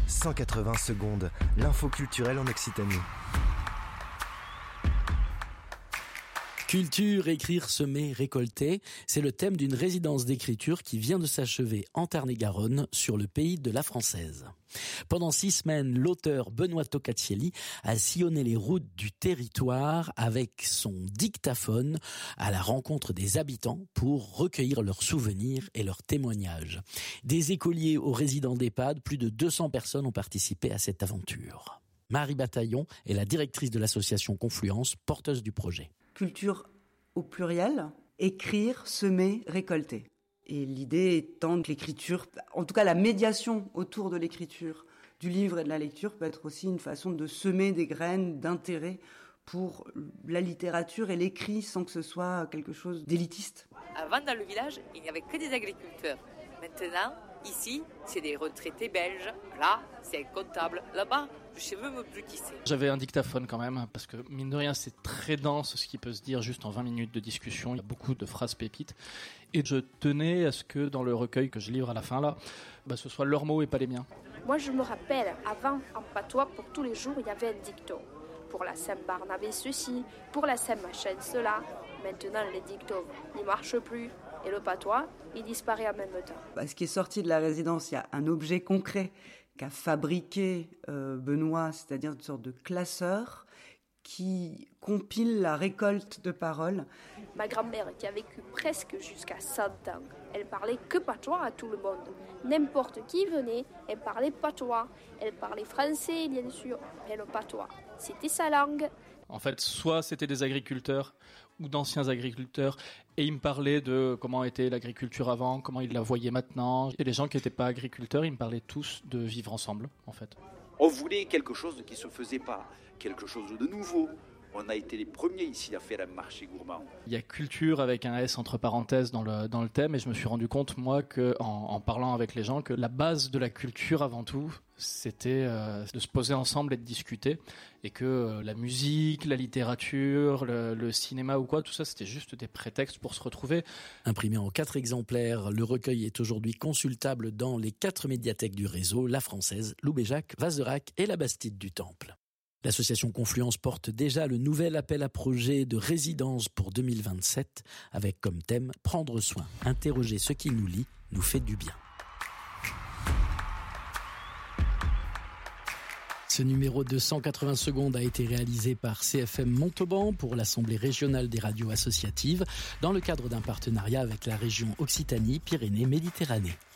180 secondes, l'info culturelle en Occitanie. Culture, écrire, semer, récolter, c'est le thème d'une résidence d'écriture qui vient de s'achever en Tarn-et-Garonne sur le pays de la Française. Pendant 6 semaines, l'auteur Benoît Tocatielli a sillonné les routes du territoire avec son dictaphone à la rencontre des habitants pour recueillir leurs souvenirs et leurs témoignages. Des écoliers aux résidents d'EHPAD, plus de 200 personnes ont participé à cette aventure. Marie Bataillon est la directrice de l'association Confluence, porteuse du projet. Culture au pluriel, écrire, semer, récolter. Et l'idée étant que l'écriture, en tout cas la médiation autour de l'écriture, du livre et de la lecture peut être aussi une façon de semer des graines d'intérêt pour la littérature et l'écrit sans que ce soit quelque chose d'élitiste. Avant, dans le village, il n'y avait que des agriculteurs. Maintenant, ici, c'est des retraités belges. Là, c'est un comptable. Là-bas, je sais même plus qui c'est. J'avais un dictaphone quand même, parce que mine de rien, c'est très dense ce qui peut se dire juste en 20 minutes de discussion. Il y a beaucoup de phrases pépites. Et je tenais à ce que dans le recueil que je livre à la fin là, ce soit leurs mots et pas les miens. Moi, je me rappelle, avant, en patois, pour tous les jours, il y avait un dicton. Pour la Saint-Barnabé, ceci. Pour la Saint-Machin, cela. Maintenant, les dictons n'y marchent plus. Et le patois, il disparaît en même temps. Ce qui est sorti de la résidence, il y a un objet concret qu'a fabriqué Benoît, c'est-à-dire une sorte de classeur qui compile la récolte de paroles. Ma grand-mère, qui a vécu presque jusqu'à 100 ans, elle parlait que patois à tout le monde. N'importe qui venait, elle parlait patois. Elle parlait français, bien sûr, mais le patois, c'était sa langue. En fait, soit c'était des agriculteurs ou d'anciens agriculteurs, et ils me parlaient de comment était l'agriculture avant, comment ils la voyaient maintenant. Et les gens qui n'étaient pas agriculteurs, ils me parlaient tous de vivre ensemble, en fait. On voulait quelque chose qui ne se faisait pas, quelque chose de nouveau. On a été les premiers ici à faire un marché gourmand. Il y a culture avec un S entre parenthèses dans le thème, et je me suis rendu compte, moi, en parlant avec les gens, que la base de la culture, avant tout, c'était de se poser ensemble et de discuter, et que la musique, la littérature, le cinéma ou quoi, tout ça, c'était juste des prétextes pour se retrouver. Imprimé en 4 exemplaires, le recueil est aujourd'hui consultable dans les 4 médiathèques du réseau, la Française, Loubéjac, Vazerac et la Bastide du Temple. L'association Confluence porte déjà le nouvel appel à projet de résidence pour 2027 avec comme thème « Prendre soin, interroger ce qui nous lie, nous fait du bien ». Ce numéro de 180 secondes a été réalisé par CFM Montauban pour l'Assemblée régionale des radios associatives dans le cadre d'un partenariat avec la région Occitanie-Pyrénées-Méditerranée.